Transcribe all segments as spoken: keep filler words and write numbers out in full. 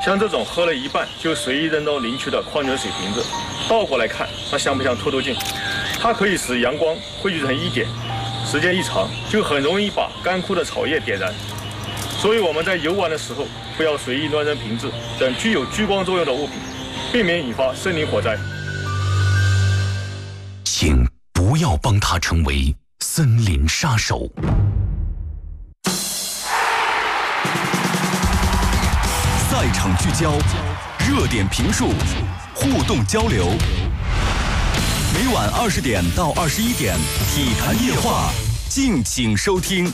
像这种喝了一半就随意扔到林区的矿泉水瓶子，倒过来看，它像不像透透镜？它可以使阳光汇聚成一点，时间一长，就很容易把干枯的草叶点燃。所以我们在游玩的时候，不要随意乱扔瓶子等具有聚光作用的物品，避免引发森林火灾。 请不要帮他成为森林杀手。赛场聚焦，热点评述，互动交流。每晚二十点到二十一点，体坛夜话，敬请收听。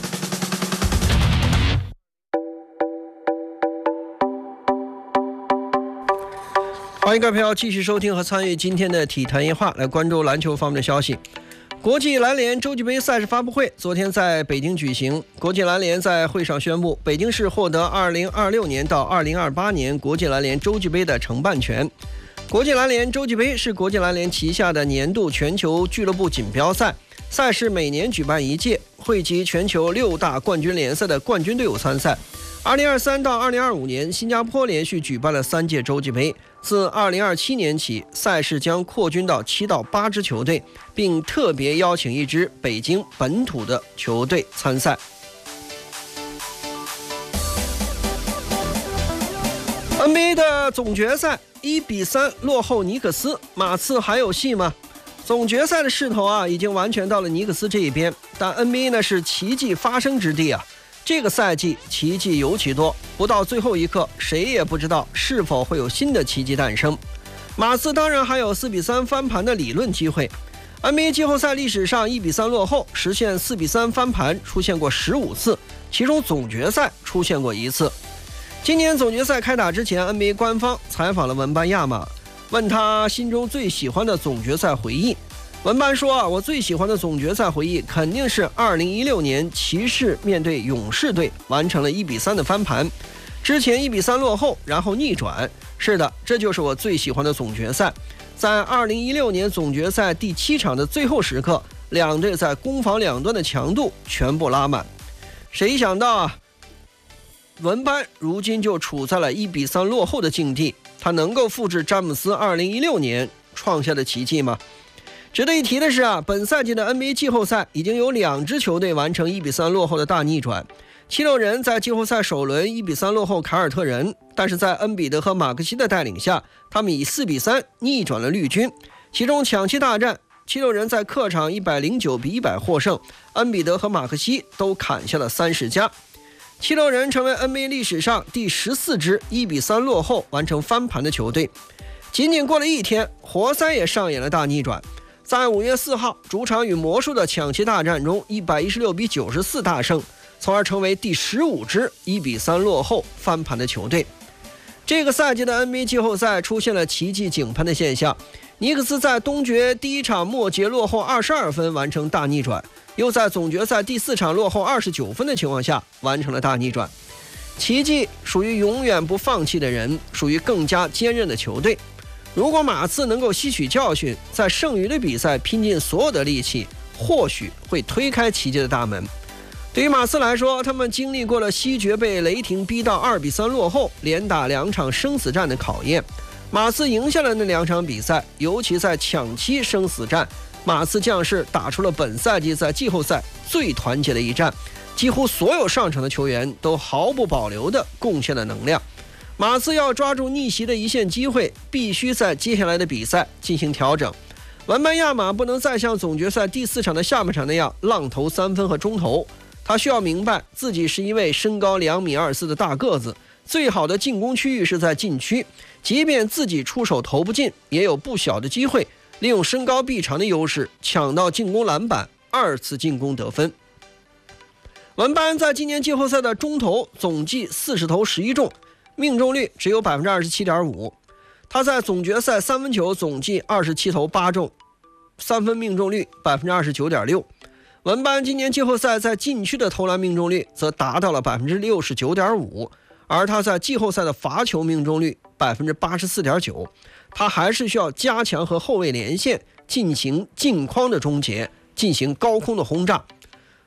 欢迎各位朋友继续收听和参与今天的体坛夜话，来关注篮球方面的消息。国际篮联洲际杯赛事发布会昨天在北京举行，国际篮联在会上宣布，北京市获得二零二六年到二零二八年国际篮联洲际杯的承办权。国际篮联洲际杯是国际篮联旗下的年度全球俱乐部锦标赛，赛事每年举办一届，汇集全球六大冠军联赛的冠军队伍参赛。二零二三到二零二五年，新加坡连续举办了三届洲际杯。自二零二七年起，赛事将扩军到七到八支球队，并特别邀请一支北京本土的球队参赛。N B A 的总决赛一比三落后尼克斯，马刺还有戏吗？总决赛的势头啊，已经完全到了尼克斯这一边，但 N B A 呢是奇迹发生之地啊。这个赛季奇迹尤其多，不到最后一刻，谁也不知道是否会有新的奇迹诞生。马刺当然还有四比三翻盘的理论机会。N B A 季后赛历史上一比三落后，实现四比三翻盘出现过十五次，其中总决赛出现过一次。今年总决赛开打之前， N B A 官方采访了文班亚马，问他心中最喜欢的总决赛回忆。文班说啊，我最喜欢的总决赛回忆肯定是二零一六年骑士面对勇士队完成了一比三的翻盘，之前一比三落后，然后逆转。是的，这就是我最喜欢的总决赛。在二零一六年总决赛第七场的最后时刻，两队在攻防两端的强度全部拉满。谁想到啊，文班如今就处在了一比三落后的境地，他能够复制詹姆斯二零一六年创下的奇迹吗？值得一提的是啊，本赛季的 N B A 季后赛已经有两支球队完成一比三落后的大逆转。七六人在季后赛首轮一比三落后凯尔特人，但是在恩比德和马克西的带领下，他们以四比三逆转了绿军。其中抢七大战，七六人在客场一百零九比一百获胜，恩比德和马克西都砍下了三十加。七六人成为 N B A 历史上第十四支一比三落后完成翻盘的球队。仅仅过了一天，活塞也上演了大逆转。在五月四号主场与魔术的抢七大战中，一百一十六比九十四大胜，从而成为第十五支一比三落后翻盘的球队。这个赛季的 N B A 季后赛出现了奇迹井喷的现象，尼克斯在东决第一场末节落后二十二分完成大逆转，又在总决赛第四场落后二十九分的情况下完成了大逆转。奇迹属于永远不放弃的人，属于更加坚韧的球队。如果马刺能够吸取教训，在剩余的比赛拼尽所有的力气，或许会推开奇迹的大门。对于马刺来说，他们经历过了西决被雷霆逼到二比三落后，连打两场生死战的考验。马刺赢下了那两场比赛，尤其在抢七生死战，马刺将士打出了本赛季在季后赛最团结的一战，几乎所有上场的球员都毫不保留地贡献了能量。马刺要抓住逆袭的一线机会，必须在接下来的比赛进行调整。文班亚马不能再像总决赛第四场的下半场那样浪投三分和中投，他需要明白自己是一位身高两米二四的大个子，最好的进攻区域是在禁区，即便自己出手投不进，也有不小的机会利用身高臂长的优势抢到进攻篮板，二次进攻得分。文班在今年季后赛的中投总计四十投十一中，命中率只有 百分之二十七点五。 他在总决赛三分球总计二十七投八中，三分命中率 百分之二十九点六。 文班今年季后赛在禁区的投篮命中率则达到了 百分之六十九点五， 而他在季后赛的罚球命中率 百分之八十四点九。 他还是需要加强和后卫连线，进行近框的终结，进行高空的轰炸。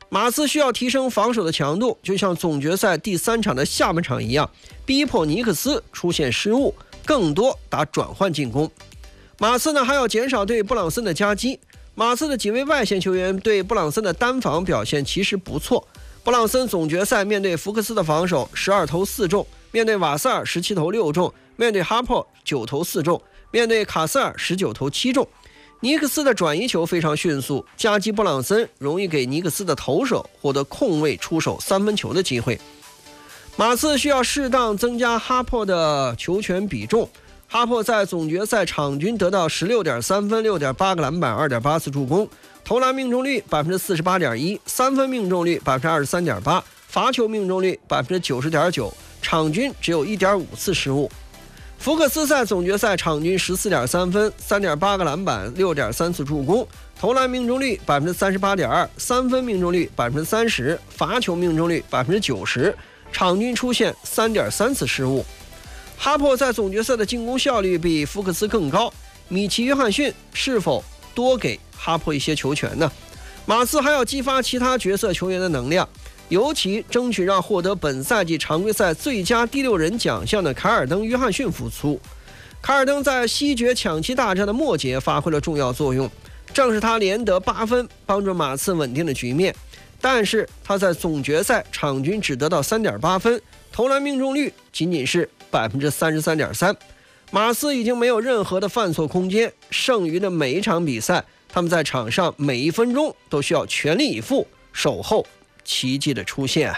马刺需要提升防守的强度，就像总决赛第三场的下半场一样，逼迫尼克斯出现失误，更多打转换进攻。马刺呢还要减少对布朗森的夹击。马刺的几位外线球员对布朗森的单防表现其实不错。布朗森总决赛面对福克斯的防守十二投四中，面对瓦塞尔十七投六中，面对哈珀九投四中，面对卡塞尔十九投七中。尼克斯的转移球非常迅速，夹击布朗森容易给尼克斯的投手获得空位出手三分球的机会。马刺需要适当增加哈珀的球权比重。哈珀在总决赛场均得到 十六点三 分 六点八 个篮板 二点八 次助攻，投篮命中率 百分之四十八点一， 三分命中率 百分之二十三点八， 罚球命中率 百分之九十点九， 场均只有 一点五 次失误。福克斯在总决赛场均 十四点三 分 三点八 个篮板 六点三 次助攻，投篮命中率 百分之三十八点二， 三分命中率 百分之三十， 罚球命中率 百分之九十， 场均出现 三点三 次失误。哈珀在总决赛的进攻效率比福克斯更高，米奇·约翰逊是否多给哈珀一些球权呢？马刺还要激发其他角色球员的能量，尤其争取让获得本赛季常规赛最佳第六人奖项的凯尔登·约翰逊复出。凯尔登在西决抢七大战的末节发挥了重要作用，正是他连得八分，帮助马刺稳定了局面。但是他在总决赛场均只得到 三点八 分，投篮命中率仅仅是 百分之三十三点三。 马刺已经没有任何的犯错空间，剩余的每一场比赛，他们在场上每一分钟都需要全力以赴，守候奇迹的出现。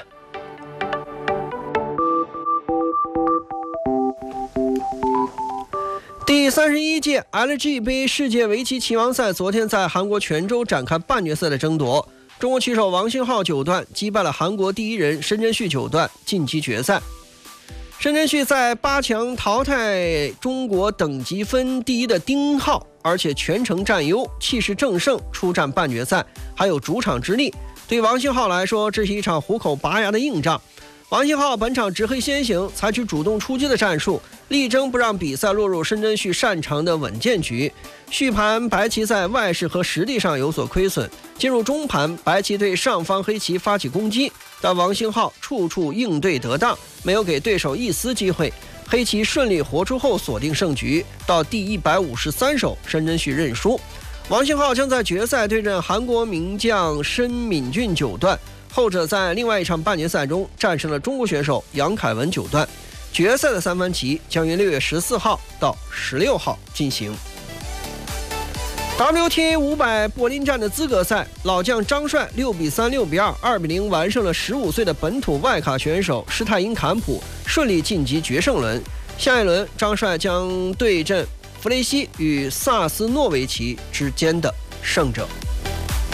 第三十一届 L G 杯世界围棋棋王赛昨天在韩国全州展开半决赛的争夺，中国棋手王星浩九段击败了韩国第一人申真旭九段晋级决赛。申真旭在八强淘汰中国等级分第一的丁浩，而且全程占优，气势正盛，出战半决赛，还有主场之利。对王星浩来说，这是一场虎口拔牙的硬仗。王星浩本场执黑先行，采取主动出击的战术，力争不让比赛落入申真旭擅长的稳健局。续盘白棋在外势和实力上有所亏损，进入中盘，白棋对上方黑棋发起攻击，但王星浩处处应对得当，没有给对手一丝机会。黑棋顺利活出后锁定胜局，到第一百五十三手，申真旭认输。王星浩将在决赛对阵韩国名将申敏俊九段，后者在另外一场半决赛中战胜了中国选手杨凯文九段。决赛的三番棋将于六月十四号到十六号进行。W T A 五百柏林站的资格赛，老将张帅六比三、六比二、二比零完胜了十五岁的本土外卡选手施泰因坎普，顺利晋级决胜轮。下一轮，张帅将对阵弗雷西与萨斯诺维奇之间的胜者。